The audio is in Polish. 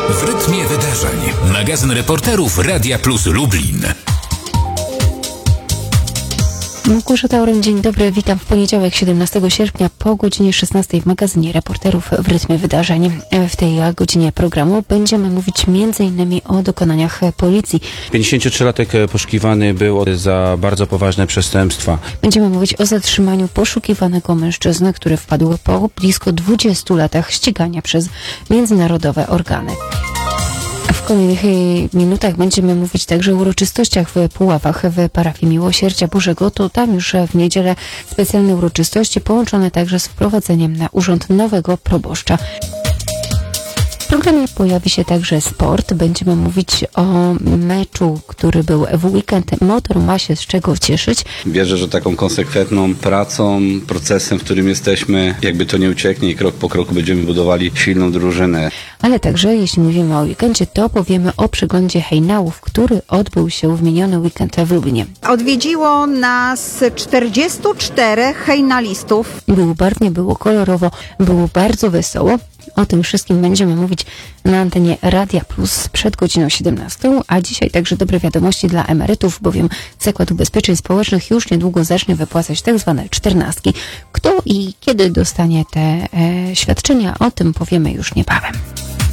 W rytmie wydarzeń. Magazyn reporterów Radia Plus Lublin. Małgorzata Tauron, dzień dobry, witam w poniedziałek 17 sierpnia po godzinie 16 w magazynie reporterów w rytmie wydarzeń. W tej godzinie programu będziemy mówić m.in. o dokonaniach policji. 53-latek poszukiwany był za bardzo poważne przestępstwa. Będziemy mówić o zatrzymaniu poszukiwanego mężczyzny, który wpadł po blisko 20 latach ścigania przez międzynarodowe organy. W kolejnych minutach będziemy mówić także o uroczystościach w Puławach w parafii Miłosierdzia Bożego. To tam już w niedzielę specjalne uroczystości połączone także z wprowadzeniem na urząd nowego proboszcza. W programie pojawi się także sport. Będziemy mówić o meczu, który był w weekend. Motor ma się z czego cieszyć. Wierzę, że taką konsekwentną pracą, procesem, w którym jesteśmy, jakby to nie ucieknie i krok po kroku będziemy budowali silną drużynę. Ale także, jeśli mówimy o weekendzie, to powiemy o przeglądzie hejnałów, który odbył się w miniony weekend w Lublinie. Odwiedziło nas 44 hejnalistów. Było barwnie, było kolorowo, było bardzo wesoło. O tym wszystkim będziemy mówić na antenie Radia Plus przed godziną 17, a dzisiaj także dobre wiadomości dla emerytów, bowiem Zakład Ubezpieczeń Społecznych już niedługo zacznie wypłacać tak zwane 14. Kto i kiedy dostanie te świadczenia, o tym powiemy już niebawem.